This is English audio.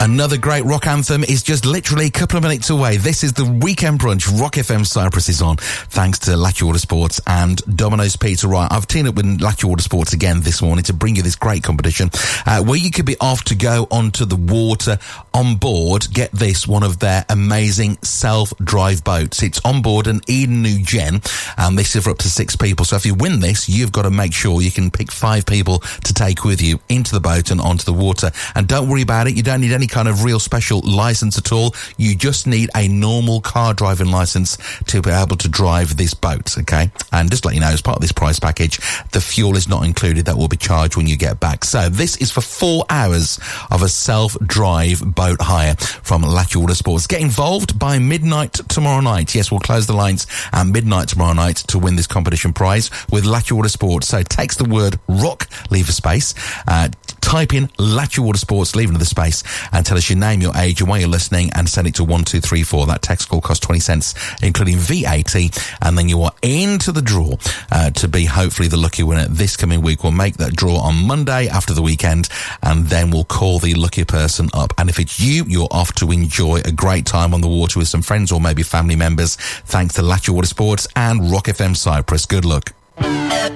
Another great rock anthem is just literally a couple of minutes away. This is the Weekend Brunch. Rock FM Cyprus is on, thanks to Lackey Autosports and Domino's Pizza. Right, I've teamed up with Lackey Autosports again this morning to bring you this great competition where you could be off to go onto the water on board. Get this, one of their amazing self-drive boats. It's on board an Eden New Gen, and this is for up to 6 people. So if you win this, you've got to make sure you can pick 5 people to take with you into the boat and onto the water. And don't worry about it. You don't need any kind of real special license at all. You just need a normal car driving license to be able to drive this boat, okay? And just to let you know, as part of this prize package, the fuel is not included. That will be charged when you get back. So this is for 4 hours of a self-drive boat hire from Lackey Autosports. Get involved by midnight tomorrow night. Yes, we'll close the lines at midnight tomorrow night to win this competition prize with Lackey Autosports. So text the word rock, leave a space, type in Lackey Autosports, leave another space, and tell us your name, your age, and where you're listening, and send it to 1234. That text call costs 20 cents, including VAT, and then you are into the draw to be hopefully the lucky winner this coming week. We'll make that draw on Monday after the weekend, and then we'll call the lucky person up. And if it's you, you're off to enjoy a great time on the water with some friends or maybe family members, thanks to Lackey Autosports and Rock FM Cyprus. Good luck.